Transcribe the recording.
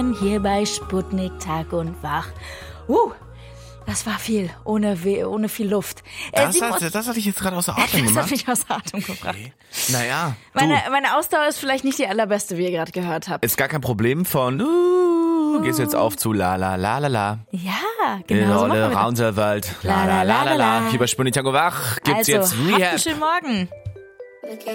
Hier bei Sputnik Tag und Wach. Das war viel, ohne viel Luft. Das hatte ich jetzt gerade außer Atem gemacht. Das hat mich außer Atem gebracht. Okay. Naja, meine Ausdauer ist vielleicht nicht die allerbeste, wie ihr gerade gehört habt. ist gar kein Problem von gehst jetzt auf zu la la la la la. Ja, genau so machen wir das. Raunserwald. La la la la la. Hier bei Sputnik Tag und Wach gibt's Also, jetzt habt einen Rehab. schönen Morgen.